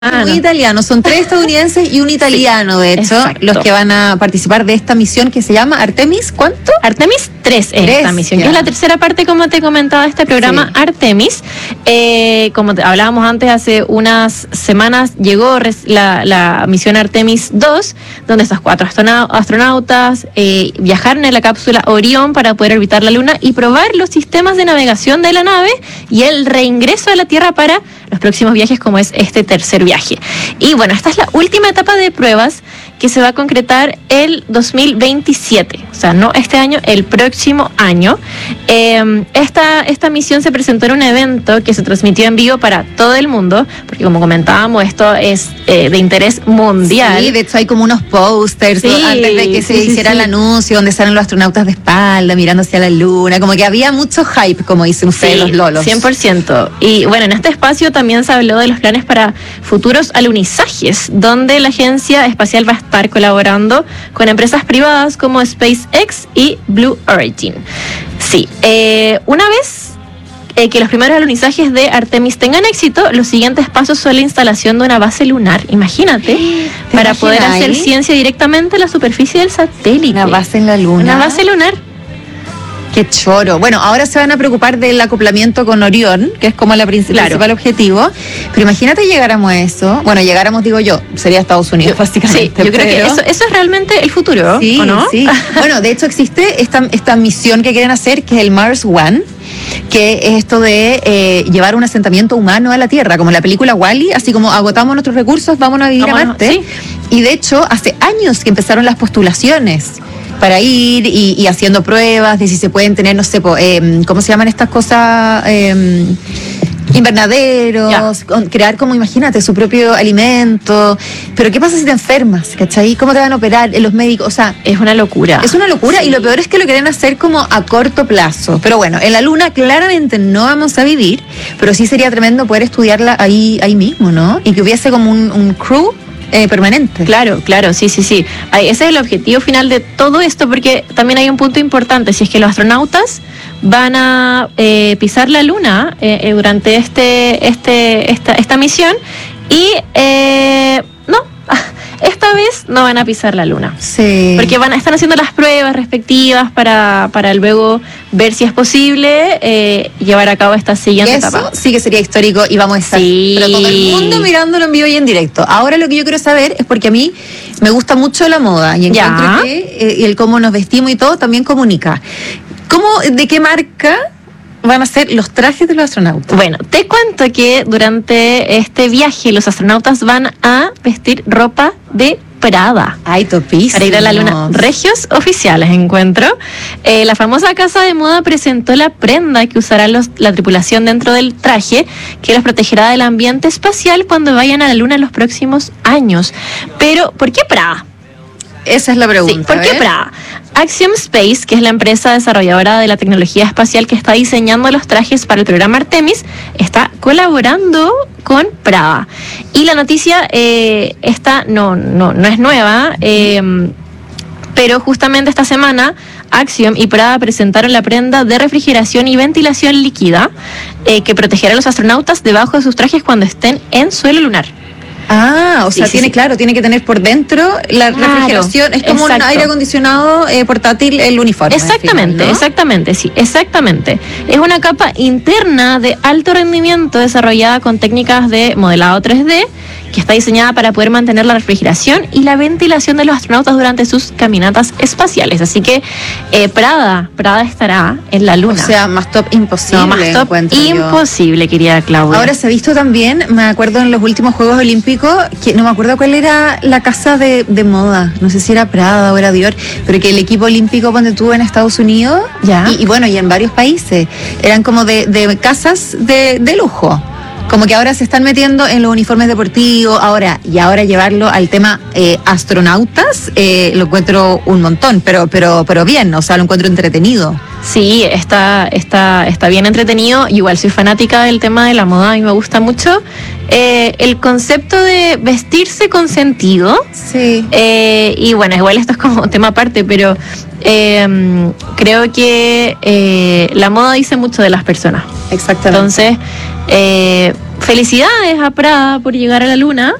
Muy italianos, son 3 estadounidenses y un italiano, de hecho, los que van a participar de esta misión que se llama Artemis, ¿cuánto? Artemis 3 es esta misión, que es la tercera parte, como te comentaba, de este programa Artemis. Como hablábamos antes, hace unas semanas llegó la misión Artemis 2, donde estos 4 astronautas viajaron en la cápsula Orión para poder orbitar la Luna y probar los sistemas de navegación de la nave y el reingreso a la Tierra para los próximos viajes, como es este tercer viaje. Y bueno, esta es la última etapa de pruebas que se va a concretar el 2027, o sea, no este año, el próximo año. Esta misión se presentó en un evento que se transmitió en vivo para todo el mundo, porque como comentábamos, esto es de interés mundial. Sí, de hecho hay como unos posters antes de que se hiciera el anuncio, donde salen los astronautas de espalda, mirando hacia la Luna, como que había mucho hype, como dicen ustedes, los lolos. 100%. Y bueno, en este espacio también se habló de los planes para futuros alunizajes, donde la Agencia Espacial va a estar colaborando con empresas privadas como SpaceX y Blue Origin. Sí, una vez que los primeros alunizajes de Artemis tengan éxito, los siguientes pasos son la instalación de una base lunar, imagínate, para poder hacer ciencia directamente en la superficie del satélite. Una base en la Luna. Una base lunar. Qué choro. Bueno, ahora se van a preocupar del acoplamiento con Orión, que es como el principal objetivo. Pero imagínate llegáramos a eso. Bueno, llegáramos, digo yo, sería Estados Unidos, básicamente. Sí, yo creo que eso es realmente el futuro, sí, ¿o no? Sí. Bueno, de hecho existe esta misión que quieren hacer, que es el Mars One, que es esto de llevar un asentamiento humano a la Tierra, como en la película Wall-E, así como agotamos nuestros recursos, vámonos a vivir a Marte. Sí. Y de hecho, hace años que empezaron las postulaciones para ir y haciendo pruebas de si se pueden tener, no sé, ¿cómo se llaman estas cosas? Invernaderos, crear como, imagínate, su propio alimento. Pero ¿qué pasa si te enfermas? ¿Cachai? ¿Cómo te van a operar los médicos? O sea, es una locura. Es una locura, y lo peor es que lo quieren hacer como a corto plazo. Pero bueno, en la Luna claramente no vamos a vivir, pero sí sería tremendo poder estudiarla ahí mismo, ¿no? Y que hubiese como un crew permanente. Claro, sí. Ese es el objetivo final de todo esto, porque también hay un punto importante. Si es que los astronautas van a pisar la Luna durante esta misión, y esta vez no van a pisar la Luna. Sí. Porque están haciendo las pruebas respectivas para luego ver si es posible llevar a cabo esta siguiente etapa. Sí que sería histórico, y vamos a estar pero todo el mundo mirándolo en vivo y en directo. Ahora lo que yo quiero saber es, porque a mí me gusta mucho la moda y encuentro que el cómo nos vestimos y todo también comunica. ¿De qué marca van a ser los trajes de los astronautas? Bueno, te cuento que durante este viaje los astronautas van a vestir ropa de Prada. Ay, topísimo. Para ir a la Luna. Regios oficiales, encuentro. La famosa casa de moda presentó la prenda que usará la tripulación dentro del traje, que los protegerá del ambiente espacial cuando vayan a la Luna en los próximos años. Pero, ¿por qué Prada? Esa es la pregunta. Sí, ¿por qué Prada? Axiom Space, que es la empresa desarrolladora de la tecnología espacial que está diseñando los trajes para el programa Artemis, está colaborando con Prada. Y la noticia esta no es nueva, pero justamente esta semana Axiom y Prada presentaron la prenda de refrigeración y ventilación líquida que protegerá a los astronautas debajo de sus trajes cuando estén en suelo lunar. Ah, o sea, tiene que tener por dentro la refrigeración, es como un aire acondicionado portátil el uniforme. Exactamente, final, ¿no? Exactamente. Es una capa interna de alto rendimiento desarrollada con técnicas de modelado 3D, que está diseñada para poder mantener la refrigeración y la ventilación de los astronautas durante sus caminatas espaciales. Así que Prada estará en la Luna. O sea, más top imposible. No, más top imposible, querida Claudia. Ahora se ha visto también, me acuerdo en los últimos Juegos Olímpicos, que no me acuerdo cuál era la casa de moda, no sé si era Prada o era Dior, pero que el equipo olímpico cuando estuvo en Estados Unidos, y bueno, y en varios países, eran como de casas de lujo. Como que ahora se están metiendo en los uniformes deportivos, ahora llevarlo al tema astronautas, lo encuentro un montón, pero bien, o sea, lo encuentro entretenido. Sí, está bien entretenido. Igual soy fanática del tema de la moda, a mí me gusta mucho el concepto de vestirse con sentido. Sí. Y bueno, igual esto es como tema aparte, pero creo que la moda dice mucho de las personas. Exactamente. Entonces, Felicidades a Prada por llegar a la luna.